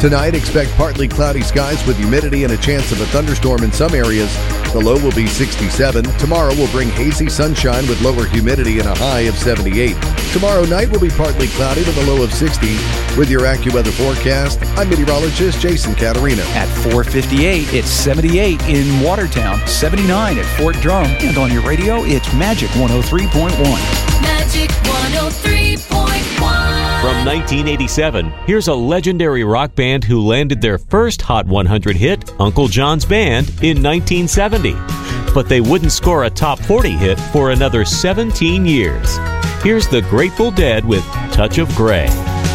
Tonight, expect partly cloudy skies with humidity and a chance of a thunderstorm in some areas. The low will be 67. Tomorrow will bring hazy sunshine with lower humidity and a high of 78. Tomorrow night will be partly cloudy with a low of 60. With your AccuWeather forecast, I'm meteorologist Jason Caterina. At 4:58, it's 78 in Watertown, 79 at Fort Drum, and on your radio, it's Magic 103.1. Magic 103.1. From 1987, here's a legendary rock band who landed their first Hot 100 hit, Uncle John's Band, in 1970. But they wouldn't score a top 40 hit for another 17 years. Here's the Grateful Dead with Touch of Grey.